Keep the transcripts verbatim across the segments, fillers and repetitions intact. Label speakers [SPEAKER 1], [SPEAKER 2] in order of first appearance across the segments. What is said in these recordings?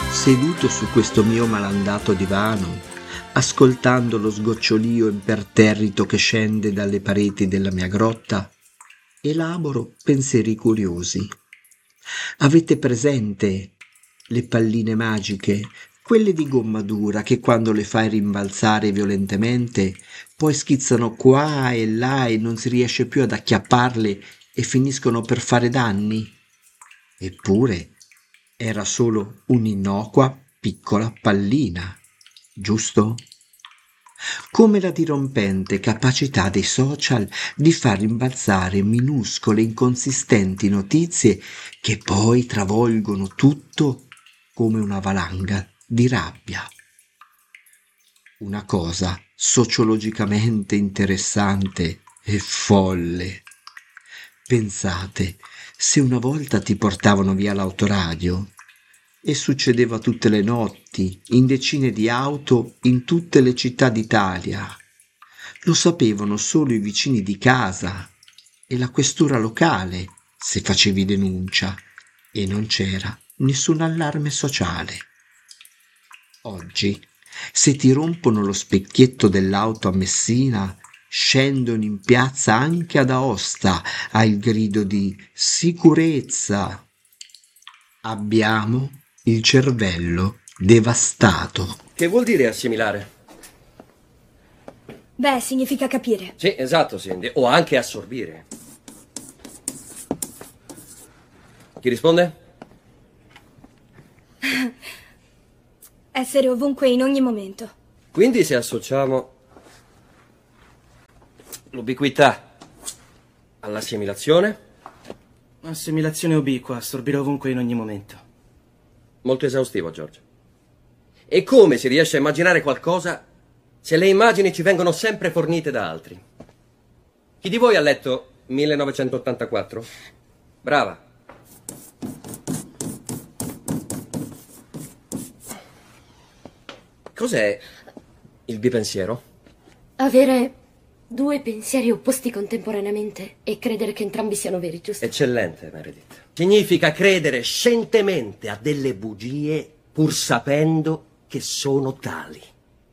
[SPEAKER 1] seduto su questo mio malandato divano, ascoltando lo sgocciolio imperterrito che scende dalle pareti della mia grotta, elaboro pensieri curiosi. Avete presente le palline magiche, quelle di gomma dura che quando le fai rimbalzare violentemente poi schizzano qua e là e non si riesce più ad acchiapparle e finiscono per fare danni? Eppure era solo un'innocua piccola pallina, giusto? Come la dirompente capacità dei social di far rimbalzare minuscole inconsistenti notizie che poi travolgono tutto come una valanga di rabbia. Una cosa sociologicamente interessante e folle. Pensate, se una volta ti portavano via l'autoradio, e succedeva tutte le notti, in decine di auto, in tutte le città d'Italia. Lo sapevano solo i vicini di casa e la questura locale, se facevi denuncia, e non c'era nessun allarme sociale. Oggi, se ti rompono lo specchietto dell'auto a Messina, scendono in piazza anche ad Aosta al grido di sicurezza. Abbiamo il cervello devastato.
[SPEAKER 2] Che vuol dire assimilare?
[SPEAKER 3] Beh, significa capire.
[SPEAKER 2] Sì, esatto, Cindy. O anche assorbire. Chi risponde?
[SPEAKER 3] Essere ovunque in ogni momento.
[SPEAKER 2] Quindi se associamo l'ubiquità all'assimilazione?
[SPEAKER 4] Assimilazione ubiqua, assorbire ovunque in ogni momento.
[SPEAKER 2] Molto esaustivo, George. E come si riesce a immaginare qualcosa se le immagini ci vengono sempre fornite da altri? Chi di voi ha letto millenovecentottantaquattro? Brava. Cos'è il bipensiero?
[SPEAKER 5] Avere due pensieri opposti contemporaneamente e credere che entrambi siano veri, giusto?
[SPEAKER 2] Eccellente, Meredith. Significa credere scientemente a delle bugie pur sapendo che sono tali.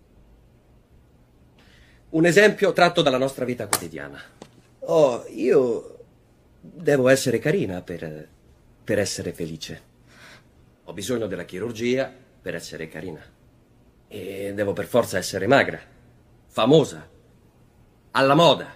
[SPEAKER 2] Un esempio tratto dalla nostra vita quotidiana. Oh, io devo essere carina per, per essere felice. Ho bisogno della chirurgia per essere carina. E devo per forza essere magra, famosa, alla moda.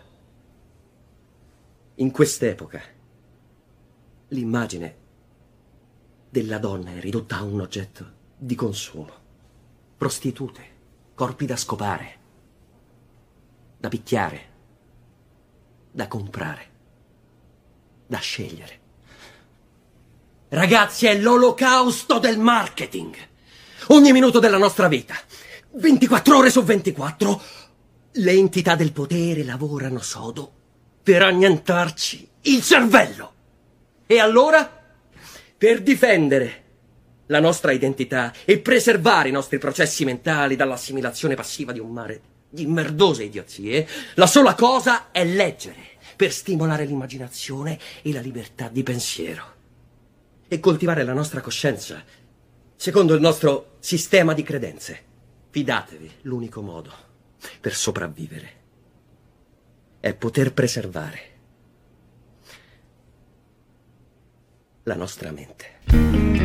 [SPEAKER 2] In quest'epoca, l'immagine della donna è ridotta a un oggetto di consumo. Prostitute, corpi da scopare, da picchiare, da comprare, da scegliere. Ragazzi, è l'olocausto del marketing. Ogni minuto della nostra vita, ventiquattro ore su ventiquattro, le entità del potere lavorano sodo per annientarci il cervello. E allora, per difendere la nostra identità e preservare i nostri processi mentali dall'assimilazione passiva di un mare di merdose idiozie, la sola cosa è leggere per stimolare l'immaginazione e la libertà di pensiero e coltivare la nostra coscienza secondo il nostro sistema di credenze. Fidatevi, l'unico modo per sopravvivere è poter preservare la nostra mente.